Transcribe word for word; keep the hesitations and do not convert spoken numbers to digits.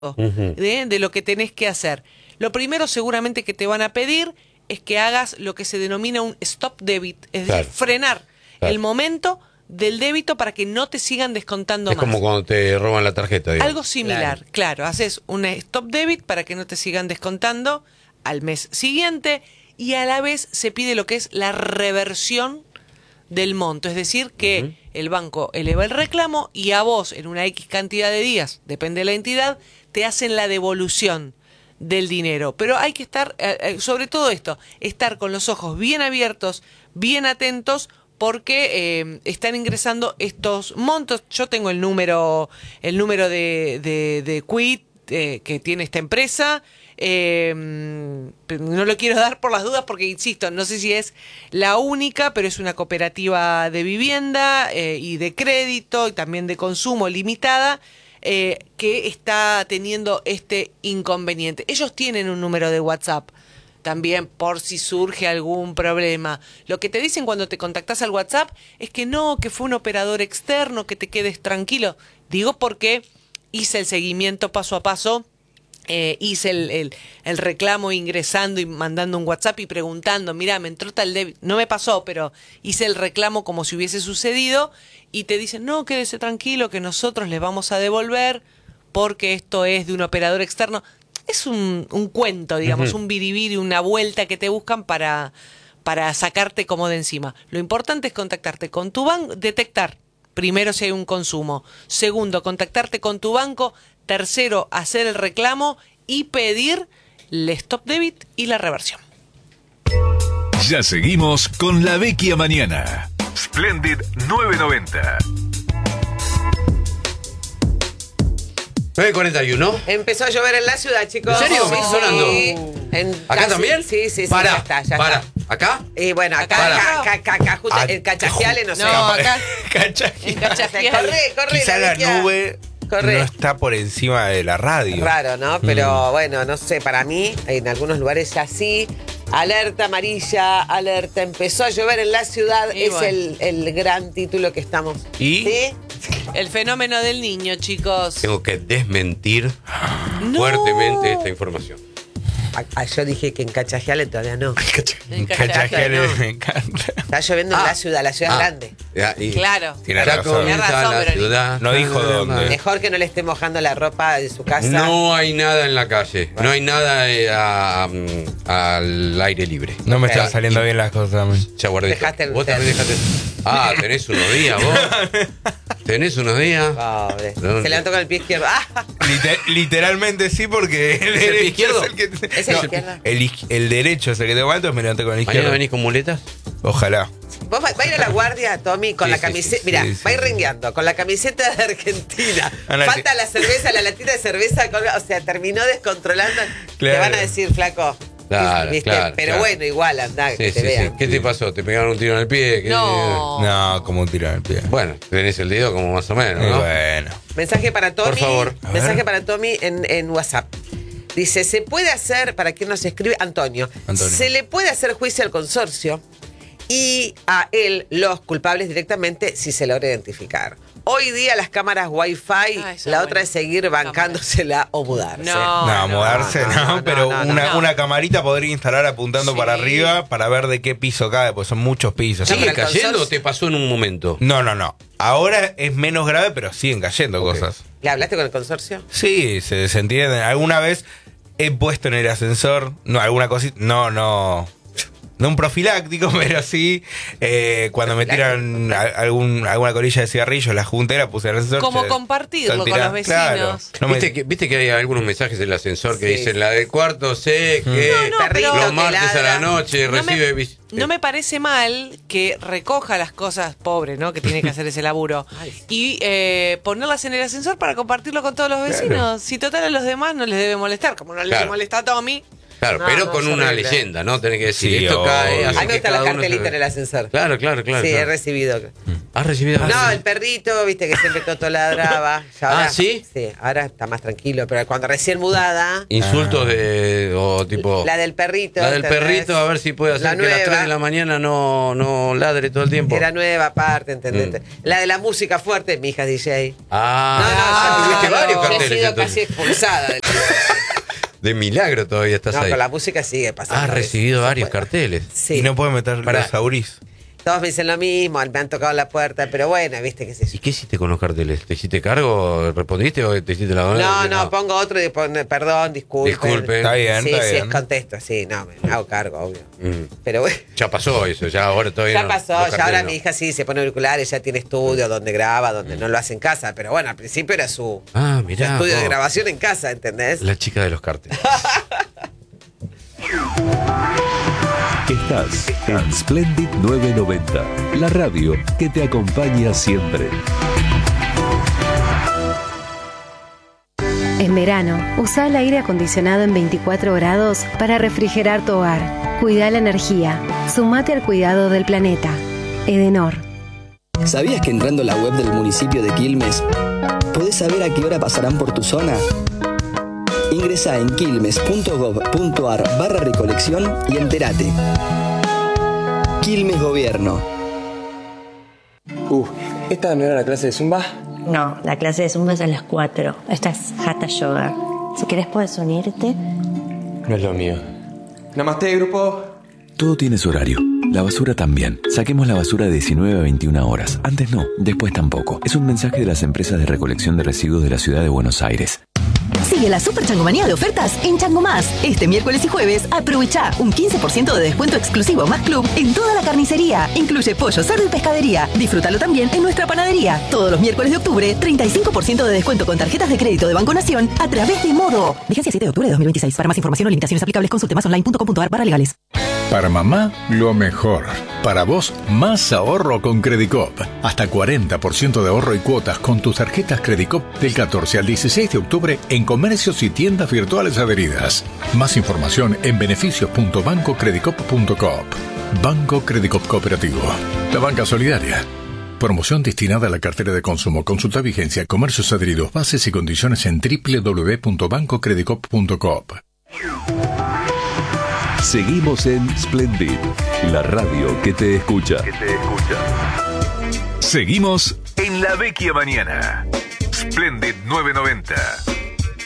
Uh-huh. de, de lo que tenés que hacer. Lo primero seguramente que te van a pedir es que hagas lo que se denomina un stop debit, es Claro. decir, frenar Claro. el momento del débito para que no te sigan descontando Es más. como cuando te roban la tarjeta, digamos. Algo similar, claro. claro, haces un stop debit para que no te sigan descontando al mes siguiente y a la vez se pide lo que es la reversión del monto, es decir, que uh-huh. el banco eleva el reclamo y a vos en una X cantidad de días, depende de la entidad, te hacen la devolución del dinero. Pero hay que estar, eh, sobre todo esto, estar con los ojos bien abiertos, bien atentos, porque eh, están ingresando estos montos. Yo tengo el número, el número de, de, de quit eh, que tiene esta empresa. Eh, no lo quiero dar por las dudas porque, insisto, no sé si es la única, pero es una cooperativa de vivienda eh, y de crédito y también de consumo limitada eh, que está teniendo este inconveniente. Ellos tienen un número de WhatsApp también por si surge algún problema. Lo que te dicen cuando te contactás al WhatsApp es que no, que fue un operador externo, que te quedes tranquilo. Digo porque hice el seguimiento paso a paso. Eh, hice el, el, el reclamo ingresando y mandando un WhatsApp y preguntando, mira, me entró tal débito, no me pasó, pero hice el reclamo como si hubiese sucedido y te dicen, no, quédese tranquilo que nosotros les vamos a devolver porque esto es de un operador externo. Es un, un cuento, digamos, uh-huh. un biribiri, una vuelta que te buscan para, para sacarte como de encima. Lo importante es contactarte con tu banco, detectar primero si hay un consumo, segundo, contactarte con tu banco, tercero, hacer el reclamo y pedir el stop debit y la reversión. Ya seguimos con La Vecchia Mañana. Splendid novecientos noventa. nueve cuarenta y uno. Empezó a llover en la ciudad, chicos. ¿En serio? Sí, ¿Me está sonando? En ¿Acá casi, también? Sí, sí, sí. Para, ya está, ya para. está. ¿Acá? Y bueno, acá, Para. acá, acá, acá, justo Ah, el Cachajiale, no sé. No, acá en Cachajiale. Cachajiale. Corre, corre. Quizá la Vecchia. nube Corre. no está por encima de la radio. Raro, ¿no? Pero mm. bueno, no sé, para mí, en algunos lugares ya sí. Alerta amarilla, alerta. Empezó a llover en la ciudad. Y es bueno. el, el gran título que estamos. ¿Y? ¿Sí? El fenómeno del niño, chicos. Tengo que desmentir No. fuertemente esta información. Ah, ah, yo dije que en Cachajiale todavía no. En Cachajiale no. me encanta. Está lloviendo en Ah. la ciudad, la ciudad Ah, grande. ya, y Claro. Tiene ya razón. comienza Tiene razón, la Verónica. ciudad. No dijo dónde. Mejor que no le esté mojando la ropa de su casa. No hay nada en la calle. No hay nada eh, a- a- al aire libre. No me Ok. están saliendo bien las cosas a mí. Ya guardé. Dejaste el- Vos también dejaste. Ah, tenés unos días, vos. Tenés unos días. Pobre. No, Se levantó con el pie izquierdo. ¡Ah! Liter- literalmente sí, porque el, el pie derecho izquierdo? es el que. ¿Es el No, izquierdo? el, iz- el derecho es el que tengo alto, me levanté con el ¿Mañana izquierdo. venís con muletas? Ojalá. Vos va, va a ir a la guardia, Tommy, con Sí, la sí, camiseta. sí, Mirá, sí, sí. va a ir rengueando con la camiseta de Argentina. Ana, Falta sí. la cerveza, la latita de cerveza. colga- O sea, terminó descontrolando. Te Claro. van a decir, flaco. Claro, ¿viste? claro, Pero claro. bueno, igual anda, Sí, que sí, te sí. vean. ¿Qué te pasó? ¿Te pegaron un tiro en el pie? ¿Qué- No. No, como un tiro en el pie. Bueno, tenés el dedo como más o menos, Y ¿no? bueno. Mensaje para Tommy. Por favor. A Mensaje ver. para Tommy en, en WhatsApp. Dice, ¿se puede hacer, para quien nos escribe, Antonio, Antonio. se le puede hacer juicio al consorcio y a él los culpables directamente si se logra identificar? Hoy día las cámaras Wi-Fi, Ah, eso la es otra bueno. es seguir bancándosela o mudarse. No. No, mudarse no, no, no, no, pero no, no, una, no. una camarita podría instalar apuntando Sí. para arriba para ver de qué piso cae, pues son muchos pisos. Sí, ¿Sigue para el cayendo consorcio- o te pasó en un momento? No, no, no. Ahora es menos grave, pero siguen cayendo Ok. cosas. ¿Le hablaste con el consorcio? Sí, se, se entiende. Alguna vez he puesto en el ascensor, no, alguna cosita, no, no. No un profiláctico, pero sí, eh, cuando me tiran a- algún, alguna colilla de cigarrillo, la junté, la puse en el ascensor. Como se- compartirlo con saltirá. los vecinos. Claro. No me- ¿Viste, que, ¿Viste que hay algunos mensajes del ascensor que Sí. dicen la del cuarto C, que No, no, pero- los martes a la noche No me- recibe... vis- No me parece mal que recoja las cosas, pobre, ¿no? Que tiene que hacer ese laburo. Y eh, ponerlas en el ascensor para compartirlo con todos los vecinos. Si total a los demás no les debe molestar. Como no les Claro. molesta a Tommy, Claro, No, pero no, con es una horrible. leyenda, ¿no? Tenés que decir, Sí, esto obvio. cae. A hace A mí me que gusta la cada uno cartelita se- en el ascensor. Claro, claro, claro. Sí, he claro. recibido. ¿Has recibido? No, el perrito, viste que siempre Toto ladraba. Ya ahora- Ah, ¿sí? Sí, ahora está más tranquilo, pero cuando recién mudada, Insultos de. O tipo. la del perrito. La del ¿entendés? perrito, a ver si puede hacer La que a las nueva. tres de la mañana no, no ladre todo el tiempo. Era nueva aparte, ¿entendés? Mm. La de la música fuerte, mi hija es D J. Ah, no, no, tuviste no, varios yo he carteles sido entonces. casi expulsada. del- De milagro todavía estás No, ahí. con la música sigue pasando. Has a veces. recibido Se varios puede. carteles. Sí. Y no puede meter Pará. los aurís. Todos me dicen lo mismo, me han tocado la puerta, pero bueno, viste qué sé yo. ¿Y qué hiciste con los carteles? ¿Te hiciste cargo? ¿Respondiste o te hiciste la No, no, pongo otro y pone perdón, disculpen. Disculpen. Está bien, Sí, está sí, bien. es contesto, sí, no, me, me hago cargo, obvio. Mm. Pero bueno, Ya pasó eso, ya ahora todavía ya no, pasó, los ya carteles ahora no. mi hija sí se pone auriculares, ya tiene estudio donde graba, donde no lo hace en casa, pero bueno, al principio era su, Ah, su mirá. estudio de vos. grabación en casa, ¿entendés? La chica de los carteles. Estás en Splendid novecientos noventa, la radio que te acompaña siempre. En verano, usa el aire acondicionado en veinticuatro grados para refrigerar tu hogar. Cuida la energía. Sumate al cuidado del planeta. Edenor. ¿Sabías que entrando a la web del municipio de Quilmes podés saber a qué hora pasarán por tu zona? Ingresa en quilmes.gov.ar barra recolección y entérate. Quilmes Gobierno. Uh, ¿esta no era la clase de Zumba? No, la clase de Zumba es a las cuatro. Esta es Hatha Yoga. Si querés puedes unirte. No es lo mío. Namaste, grupo. Todo tiene su horario. La basura también. Saquemos la basura de diecinueve a veintiuna horas. Antes no, después tampoco. Es un mensaje de las empresas de recolección de residuos de la ciudad de Buenos Aires. Sigue la super changomanía de ofertas en Chango Más. Este miércoles y jueves aprovecha un quince por ciento de descuento exclusivo Más Club en toda la carnicería. Incluye pollo, cerdo y pescadería. Disfrútalo también en nuestra panadería. Todos los miércoles de octubre, treinta y cinco por ciento de descuento con tarjetas de crédito de Banco Nación a través de Modo. Vigencia siete de octubre de dos mil veintiséis. Para más información o limitaciones aplicables, consulte más online punto com punto ar barra legales. Para mamá, lo mejor. Para vos, más ahorro con Credicop. Hasta cuarenta por ciento de ahorro y cuotas con tus tarjetas Credicop del catorce al dieciséis de octubre en comercios y tiendas virtuales adheridas. Más información en beneficios punto banco credicop punto coop. Banco Credicop Cooperativo. La banca solidaria. Promoción destinada a la cartera de consumo. Consulta vigencia, comercios adheridos, bases y condiciones en doble u doble u doble u punto banco credicop punto coop. Seguimos en Splendid, la radio que te escucha. Seguimos en La Vecchia Mañana. Splendid novecientos noventa.